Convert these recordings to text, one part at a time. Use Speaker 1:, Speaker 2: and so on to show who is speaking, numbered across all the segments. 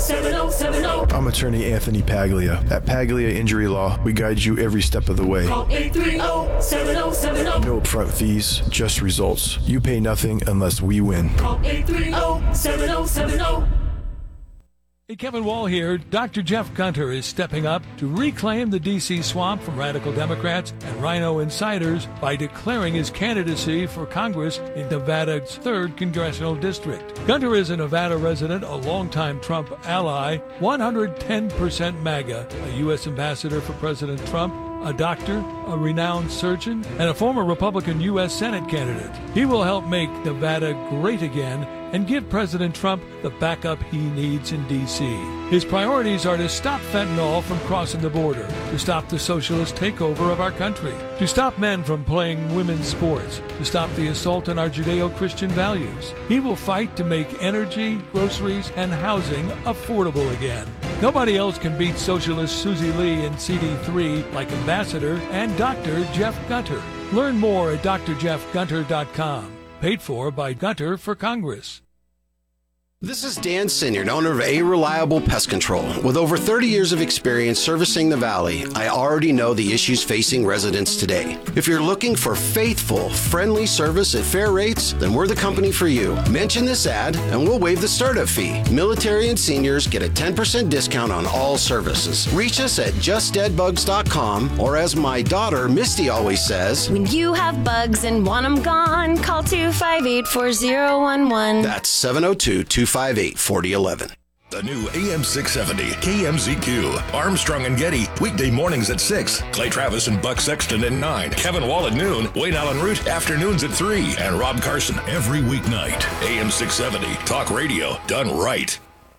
Speaker 1: 830-7070.
Speaker 2: I'm attorney Anthony Paglia. At Paglia Injury Law, we guide you every step of the way.
Speaker 1: Call 830-7070.
Speaker 2: No upfront fees, just results. You pay nothing unless we win.
Speaker 1: Call 830-7070.
Speaker 3: Hey, Kevin Wall here. Dr. Jeff Gunter is stepping up to reclaim the D.C. swamp from radical Democrats and Rhino insiders by declaring his candidacy for Congress in Nevada's 3rd Congressional District. Gunter is a Nevada resident, a longtime Trump ally, 110% MAGA, a U.S. ambassador for President Trump, a doctor, a renowned surgeon, and a former Republican U.S. Senate candidate. He will help make Nevada great again and give President Trump the backup he needs in D.C. His priorities are to stop fentanyl from crossing the border, to stop the socialist takeover of our country, to stop men from playing women's sports, to stop the assault on our Judeo-Christian values. He will fight to make energy, groceries, and housing affordable again. Nobody else can beat socialist Susie Lee and CD3 like Ambassador and Dr. Jeff Gunter. Learn more at drjeffgunter.com. Paid for by Gunter for Congress.
Speaker 4: This is Dan Sinyard, owner of A Reliable Pest Control. With over 30 years of experience servicing the Valley, I already know the issues facing residents today. If you're looking for faithful, friendly service at fair rates, then we're the company for you. Mention this ad and we'll waive the startup fee. Military and seniors get a 10% discount on all services. Reach us at justdeadbugs.com, or as my daughter Misty always says,
Speaker 5: when you have bugs and want them gone, call 258-4011.
Speaker 4: That's 702-258-4011.
Speaker 6: The new AM 670 KMZQ. Armstrong and Getty, weekday mornings at 6. Clay Travis and Buck Sexton at 9. Kevin Wall at noon. Wayne Allen Root, afternoons at 3. And Rob Carson every weeknight. AM 670, talk radio done right.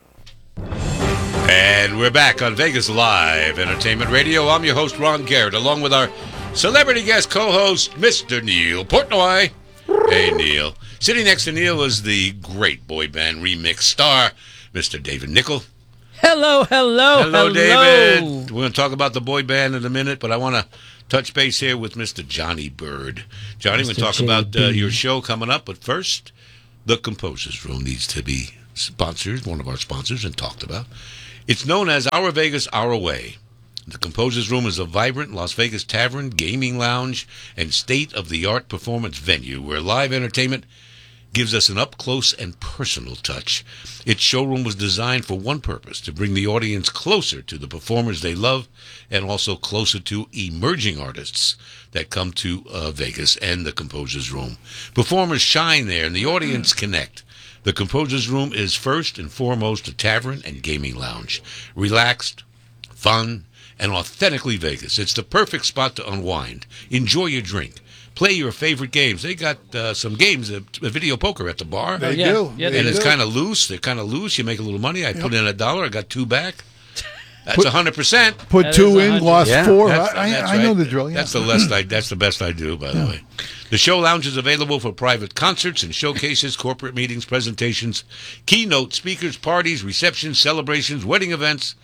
Speaker 7: And we're back on Vegas Live Entertainment Radio. I'm your host, Ron Garrett, along with our celebrity guest co-host, Mr. Neil Portnoy. Hey, Neil. Sitting next to Neil is the great boy band remix star, Mr. David Nickel.
Speaker 8: Hello.
Speaker 7: Hello, David. We're going to talk about the boy band in a minute, but I want to touch base here with Mr. Johnny Bird. Johnny, we're going to talk about your show coming up, but first, the Composers Room needs to be sponsored, one of our sponsors, and talked about. It's known as Our Vegas, Our Way. The Composers Room is a vibrant Las Vegas tavern, gaming lounge, and state-of-the-art performance venue where live entertainment gives us an up-close and personal touch. Its showroom was designed for one purpose, to bring the audience closer to the performers they love and also closer to emerging artists that come to Vegas and the Composers Room. Performers shine there and the audience connect. The Composers Room is first and foremost a tavern and gaming lounge. Relaxed, fun, and authentically Vegas. It's the perfect spot to unwind. Enjoy your drink. Play your favorite games. They got some games, a video poker at the bar.
Speaker 9: They do.
Speaker 8: Yeah,
Speaker 7: and it's kind of loose. They're kind of loose. You make a little money. I put in $1. I got 2 back. That's 100%.
Speaker 9: Put 2 in, lost 4.
Speaker 7: That's
Speaker 9: I know the drill. Yeah.
Speaker 7: That's the best I do, by the way. The show lounge is available for private concerts and showcases, corporate meetings, presentations, keynote speakers, parties, receptions, celebrations, wedding events,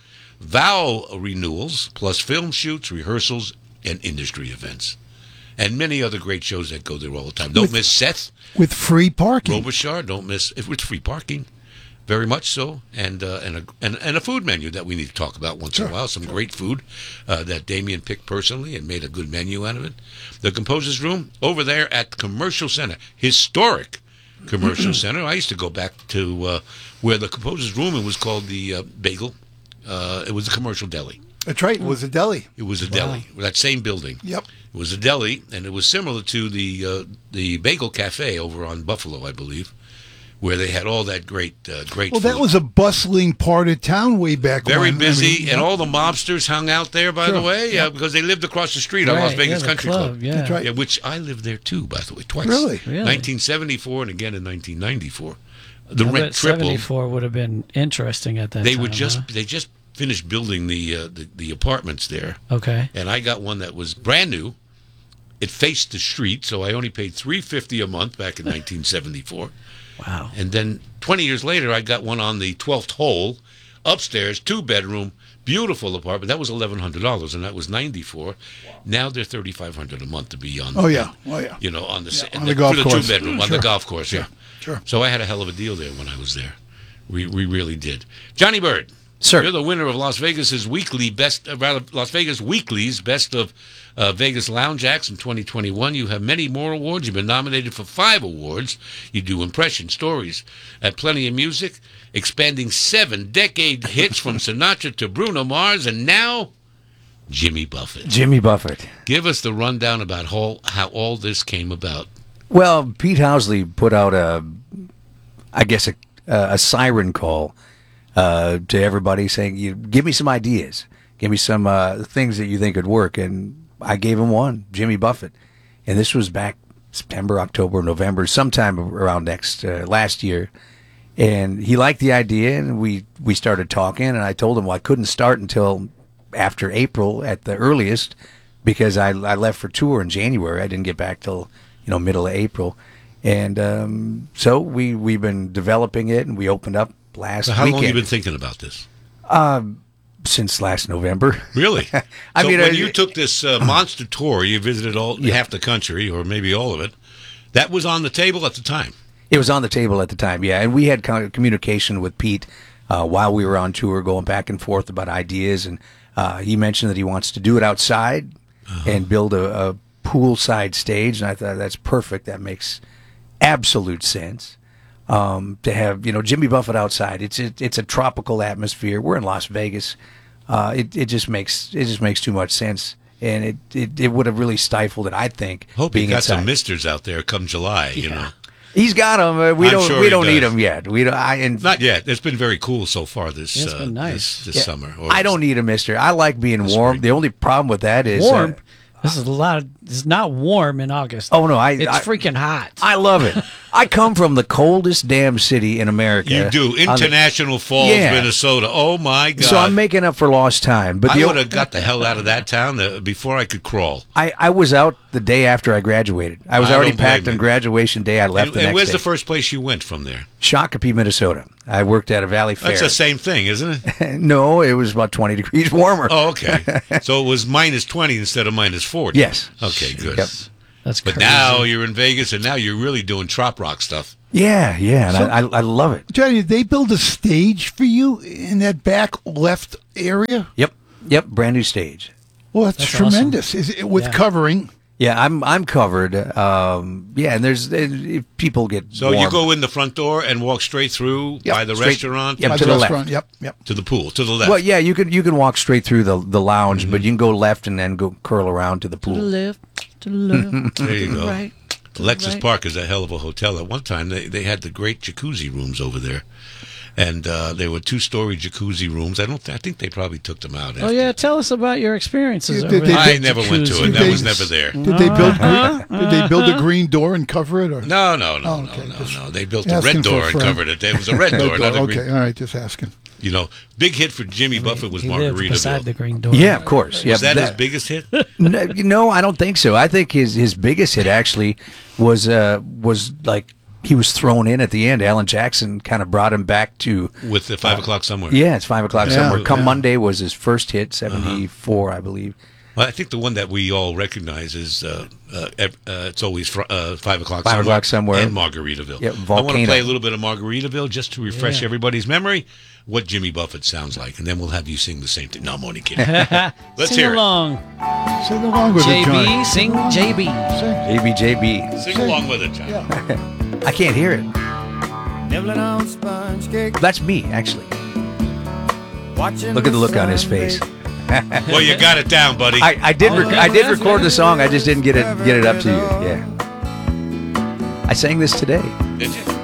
Speaker 7: vow renewals, plus film shoots, rehearsals, and industry events. And many other great shows that go there all the time. Don't miss Seth.
Speaker 9: With free parking.
Speaker 7: Robichar, don't miss, with free parking. Very much so. And a food menu that we need to talk about once in a while. Some great food that Damien picked personally and made a good menu out of it. The Composers Room over there at Commercial Center. Historic Commercial Center. I used to go back to where the Composers Room, it was called the Bagel. It was a commercial deli.
Speaker 9: That's right. It was a deli.
Speaker 7: It was a deli. That same building.
Speaker 9: Yep.
Speaker 7: It was a deli, and it was similar to the Bagel Cafe over on Buffalo, I believe, where they had all that great food.
Speaker 9: Well, that was a bustling part of town way back when.
Speaker 7: Very busy, and all the mobsters hung out there, by the way, because they lived across the street on Las Vegas Country Club.
Speaker 8: Yeah.
Speaker 9: That's right.
Speaker 7: Yeah, which I lived there, too, by the way, twice.
Speaker 9: Really?
Speaker 7: 1974 and again in 1994. The rent tripled.
Speaker 8: 74 would have been interesting at that
Speaker 7: They
Speaker 8: time.
Speaker 7: They just finished building the apartments there.
Speaker 8: Okay.
Speaker 7: And I got one that was brand new. It faced the street, so I only paid $350 a month back in 1974.
Speaker 8: Wow.
Speaker 7: And then 20 years later, I got one on the 12th hole, upstairs, 2-bedroom, beautiful apartment. That was $1,100, and that was 94. Now they're $3,500 a month to be on.
Speaker 9: Oh yeah.
Speaker 7: You know, on the
Speaker 9: golf course.
Speaker 7: For the 2-bedroom on the golf course. Yeah.
Speaker 9: Sure.
Speaker 7: So I had a hell of a deal there when I was there. We really did. Johnny Bird.
Speaker 10: Sir.
Speaker 7: You're the winner of Las Vegas Weekly's Best of Vegas Lounge Acts in 2021. You have many more awards. You've been nominated for 5 awards. You do impression stories at Plenty of Music, expanding 7-decade hits from Sinatra to Bruno Mars, and now Jimmy Buffett.
Speaker 10: Jimmy Buffett.
Speaker 7: Give us the rundown about how all this came about.
Speaker 10: Well, Pete Housley put out a siren call to everybody saying, give me some ideas. Give me some things that you think could work. And I gave him one, Jimmy Buffett. And this was back September, October, November, sometime around last year. And he liked the idea, and we started talking. And I told him, I couldn't start until after April at the earliest, because I left for tour in January. I didn't get back till middle of April. And so we've been developing it, and we opened up last weekend.
Speaker 7: How long have you been thinking about this?
Speaker 10: Since last November.
Speaker 7: Really? When you took this monster tour, you visited half the country, or maybe all of it, that was on the table at the time.
Speaker 10: It was on the table at the time, yeah. And we had communication with Pete while we were on tour, going back and forth about ideas. And he mentioned that he wants to do it outside and build a poolside stage. And I thought, that's perfect. That makes absolute sense. To have Jimmy Buffett outside, it's a tropical atmosphere. We're in Las Vegas. It just makes too much sense, and it would have really stifled it, I think.
Speaker 7: Hope
Speaker 10: being
Speaker 7: you got
Speaker 10: inside.
Speaker 7: Some misters out there come July.
Speaker 10: He's got them. We don't need them yet.
Speaker 7: Not yet. It's been very cool so far this
Speaker 8: it's been nice.
Speaker 7: this summer.
Speaker 10: I don't need a mister. I like being warm.
Speaker 7: Spring.
Speaker 10: The only problem with that is
Speaker 8: warm. It's not warm in August.
Speaker 10: Oh no, it's
Speaker 8: freaking hot.
Speaker 10: I love it. I come from the coldest damn city in America.
Speaker 7: You do. International Falls, Minnesota. Oh my God.
Speaker 10: So I'm making up for lost time. But
Speaker 7: I would have got the hell out of that town before I could crawl.
Speaker 10: I was out the day after I graduated. I was already packed on graduation day. I left the next day.
Speaker 7: And where's the first place you went from there?
Speaker 10: Shakopee, Minnesota. I worked at a Valley Fair.
Speaker 7: That's the same thing, isn't it?
Speaker 10: No, it was about 20 degrees warmer.
Speaker 7: Oh, okay. So it was minus 20 instead of minus 40.
Speaker 10: Yes.
Speaker 7: Okay, good.
Speaker 10: Yep.
Speaker 8: That's
Speaker 7: but
Speaker 8: crazy.
Speaker 7: now you're in Vegas, and now you're really doing trop rock stuff.
Speaker 10: Yeah, and so, I love it.
Speaker 9: Johnny, did they build a stage for you in that back left area?
Speaker 10: Yep, brand new stage.
Speaker 9: Well, that's tremendous. Awesome. Is it with covering?
Speaker 10: Yeah, I'm covered. And if people get
Speaker 7: so
Speaker 10: warm.
Speaker 7: You go in the front door and walk straight through by the restaurant.
Speaker 10: Yep, to the left.
Speaker 9: Yep.
Speaker 7: To the pool, to the left.
Speaker 10: Well, yeah, you can walk straight through the lounge, but you can go left and then go curl around to the pool.
Speaker 8: To the left.
Speaker 7: There you go.
Speaker 8: Right.
Speaker 7: Lexus Park is a hell of a hotel. At one time, they had the great jacuzzi rooms over there. And there were 2-story jacuzzi rooms. I think they probably took them out.
Speaker 8: Oh yeah, tell us about your experiences. I
Speaker 7: never went to it. That was never there.
Speaker 9: Did they build a green door and cover it? Or?
Speaker 7: No. They built a red door and covered it. It was a red door. Not a green.
Speaker 9: Okay, all right, just asking.
Speaker 7: Big hit for Jimmy Buffett was Margaritaville.
Speaker 8: Beside the green door.
Speaker 10: Yeah, of course.
Speaker 7: Was that his biggest hit?
Speaker 10: No, I don't think so. I think his biggest hit actually was like. He was thrown in at the end. Alan Jackson kind of brought him back to...
Speaker 7: With the 5 o'clock somewhere.
Speaker 10: Yeah, it's 5 o'clock somewhere. Come Monday was his first hit, 74, I believe.
Speaker 7: Well, I think the one that we all recognize is It's Always 5 o'clock
Speaker 10: 5 o'clock somewhere.
Speaker 7: And Margaritaville.
Speaker 10: Yeah,
Speaker 7: I want to play a little bit of Margaritaville just to refresh everybody's memory what Jimmy Buffett sounds like, and then we'll have you sing the same thing. No, I'm only kidding. Let's hear
Speaker 8: along.
Speaker 9: Sing along with it, Johnny.
Speaker 8: JB, sing JB.
Speaker 10: JB.
Speaker 7: Sing along with it, John.
Speaker 9: Yeah.
Speaker 10: I can't hear it.
Speaker 1: Nibbling on sponge cake.
Speaker 10: That's me, actually. Look at the look on his face.
Speaker 7: Well, you got it down, buddy.
Speaker 10: I did record the song. I just didn't get it up to you. Yeah. I sang this today.
Speaker 7: Did you?